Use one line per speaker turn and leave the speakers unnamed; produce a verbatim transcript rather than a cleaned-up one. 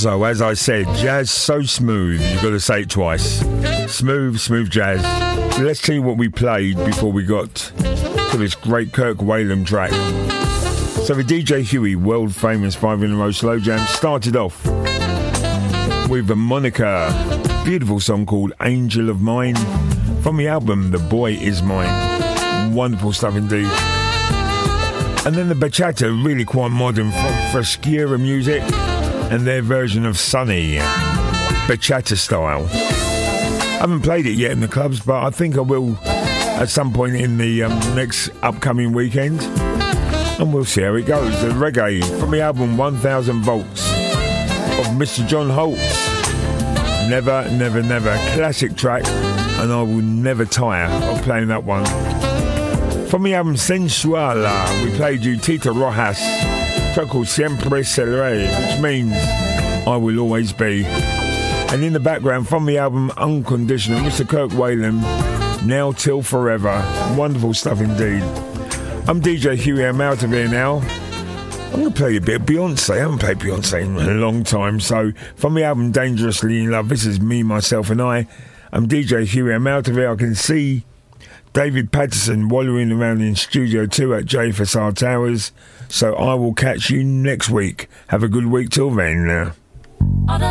So, as I said, jazz so smooth, you've got to say it twice. Smooth, smooth jazz. Let's see what we played before we got to this great Kirk Whalum track. So the D J Huey, world famous five in a row slow jam, started off with a Monica, beautiful song called Angel of Mine from the album The Boy Is Mine. Wonderful stuff indeed. And then the bachata, really quite modern, from Frescura Music and their version of Sunny, bachata style. I haven't played it yet in the clubs, but I think I will at some point in the um, next upcoming weekend. And we'll see how it goes. The reggae from the album one thousand Volts of Mister John Holtz. Never, never, never. Classic track, and I will never tire of playing that one. From the album Sensuala, we played you Tita Rojas, track called Siempre Seré, which means I will always be. And in the background, from the album Unconditional, Mister Kirk Whalum, Now Till Forever. Wonderful stuff indeed. I'm D J Huey, I'm out of here now. I'm going to play a bit of Beyonce. I haven't played Beyonce in a long time. So, from the album Dangerously in Love, this is Me, Myself and I. I'm D J Huey, I'm out of here. I can see David Patterson wallowing around in Studio two at J F S R Towers. So I will catch you next week. Have a good week till then.